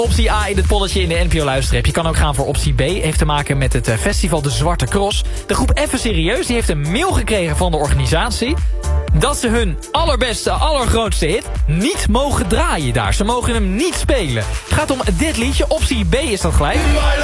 Optie A in het polletje in de NPO Luisterrap. Je kan ook gaan voor optie B. Heeft te maken met het festival De Zwarte Cross. De groep Even Serieus die heeft een mail gekregen van de organisatie dat ze hun allerbeste, allergrootste hit niet mogen draaien daar. Ze mogen hem niet spelen. Het gaat om dit liedje. Optie B is dat gelijk.